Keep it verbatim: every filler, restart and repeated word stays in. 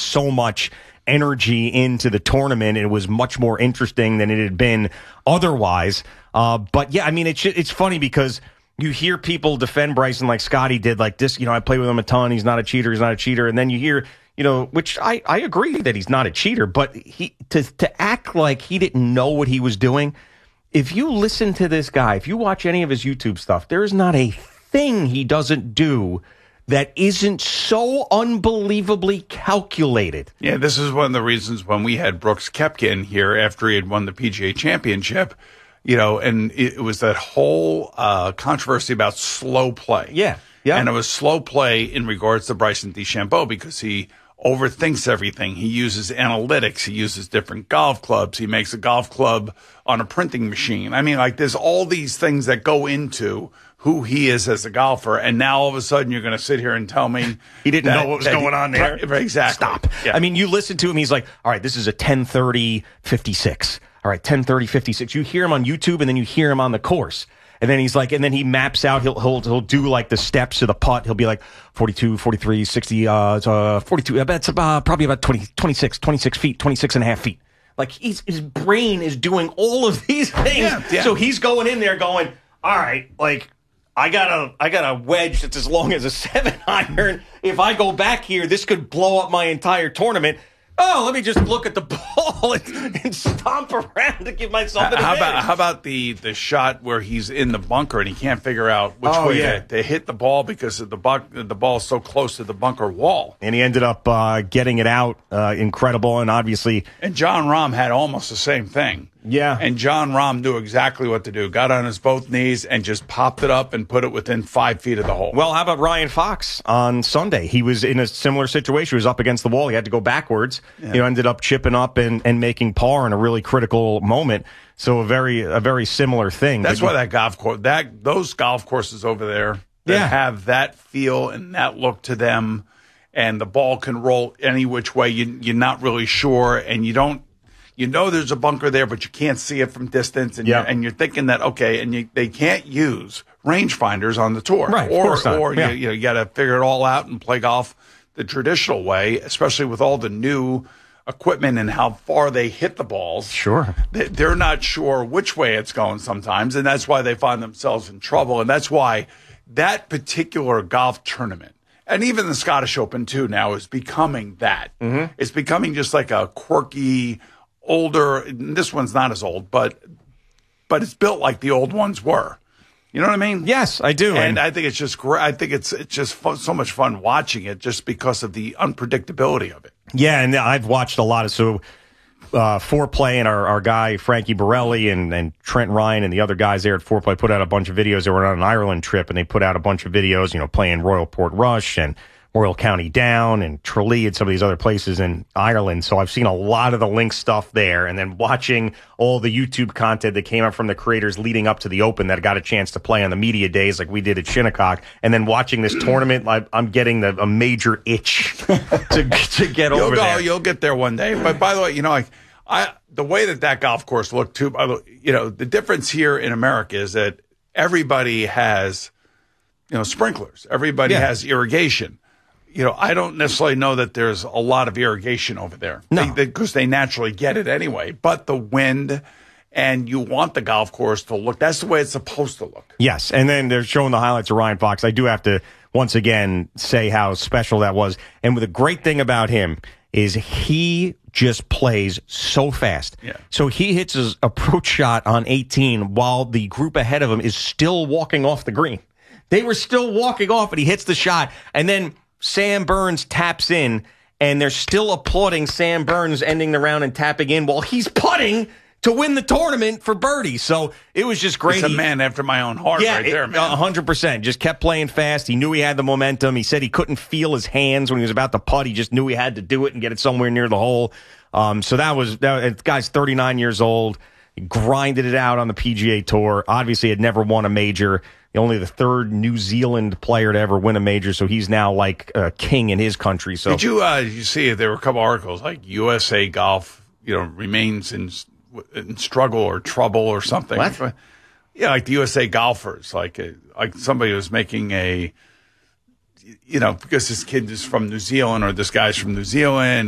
so much energy into the tournament. It was much more interesting than it had been otherwise. Uh, but yeah, I mean, it's it's funny because you hear people defend Bryson like Scotty did, like this, you know, I play with him a ton. He's not a cheater. He's not a cheater. And then you hear, you know, which I, I agree that he's not a cheater, but he to to act like he didn't know what he was doing. If you listen to this guy, if you watch any of his YouTube stuff, there is not a thing he doesn't do that isn't so unbelievably calculated. Yeah, this is one of the reasons when we had Brooks Koepka in here after he had won the P G A Championship, you know, and it, it was that whole uh, controversy about slow play. Yeah, yeah. And it was slow play in regards to Bryson DeChambeau because he overthinks everything. He uses analytics. He uses different golf clubs. He makes a golf club on a printing machine. I mean, like, there's all these things that go into who he is as a golfer, and now all of a sudden you're going to sit here and tell me he didn't that, know what was going he, on there. Exactly. Stop. Yeah. I mean, you listen to him, he's like, all right, this is a ten thirty fifty-six. All right, ten thirty fifty-six. You hear him on YouTube, and then you hear him on the course. And then he's like, and then he maps out, he'll he'll, he'll do like the steps of the putt. He'll be like forty-two, forty-three, sixty, uh, uh forty-two. I bet it's about, probably about twenty, twenty-six, twenty-six feet, twenty-six and a half feet. Like, he's, his brain is doing all of these things. Yeah, yeah. So he's going in there going, all right, like, I got a I got a wedge that's as long as a seven iron. If I go back here, this could blow up my entire tournament. Oh, let me just look at the ball and, and stomp around to give myself an how advantage. about how about the the shot where he's in the bunker and he can't figure out which Oh, way yeah. to, to hit the ball because of the bu- the ball is so close to the bunker wall. And he ended up uh, getting it out. Uh, incredible. And obviously, And John Rahm had almost the same thing. Yeah. And John Rahm knew exactly what to do. Got on his both knees and just popped it up and put it within five feet of the hole. well, how about Ryan Fox on Sunday? He was in a similar situation. He was up against the wall. He had to go backwards. Yeah. You know, ended up chipping up and, and making par in a really critical moment. So a very a very similar thing. That's But- why that golf course, that those golf courses over there that Yeah. have that feel and that look to them, and the ball can roll any which way. You, you're not really sure, and you don't. You know there's a bunker there, but you can't see it from distance, and, Yeah. you're, and you're thinking that, okay, and you, they can't use rangefinders on the tour. Right, of or course not. or Yeah. you, you, know, you got to figure it all out and play golf the traditional way, especially with all the new equipment and how far they hit the balls. Sure. They- They're not sure which way it's going sometimes, and that's why they find themselves in trouble, and that's why that particular golf tournament, and even the Scottish Open, too, now is becoming that. Mm-hmm. It's becoming just like a quirky, older, this one's not as old, but but it's built like the old ones were. You know what I mean? Yes, I do. And I think it's just great. I think it's it's just fun, so much fun watching it just because of the unpredictability of it. Yeah, and I've watched a lot of so uh, Foreplay and our, our guy Frankie Borelli and, and Trent Ryan and the other guys there at Foreplay put out a bunch of videos. They were on an Ireland trip and they put out a bunch of videos, you know, playing Royal Port Rush and Royal County Down and Tralee and some of these other places in Ireland. So I've seen a lot of the link stuff there, and then watching all the YouTube content that came up from the creators leading up to the Open that got a chance to play on the media days like we did at Shinnecock, and then watching this tournament, I, I'm getting the, a major itch to to get You'll over go, there. You'll get there one day. But by the way, you know, like I, the way that that golf course looked too, by the, you know, the difference here in America is that everybody has, you know, sprinklers. Everybody Yeah. has irrigation. You know, I don't necessarily know that there's a lot of irrigation over there. No. Because they, they naturally get it anyway. But the wind, and you want the golf course to look, that's the way it's supposed to look. Yes, and then they're showing the highlights of Ryan Fox. I do have to, once again, say how special that was. And the great thing about him is he just plays so fast. Yeah. So he hits his approach shot on eighteen while the group ahead of him is still walking off the green. They were still walking off, and he hits the shot. And then Sam Burns taps in, and they're still applauding Sam Burns ending the round and tapping in while he's putting to win the tournament for birdie. So it was just great. It's a He- man after my own heart yeah, right there, it- man. one hundred percent. Just kept playing fast. He knew he had the momentum. He said he couldn't feel his hands when he was about to putt. He just knew he had to do it and get it somewhere near the hole. Um, so that was, that the guy's thirty-nine years old. He grinded it out on the P G A Tour. Obviously had never won a major. Only the third New Zealand player to ever win a major. So he's now like a king in his country. So Did you, uh, you see there were a couple articles like U S A Golf, you know, remains in, in struggle or trouble or something. What? Yeah, like the U S A golfers, like a, like somebody was making a, you know, because this kid is from New Zealand or this guy's from New Zealand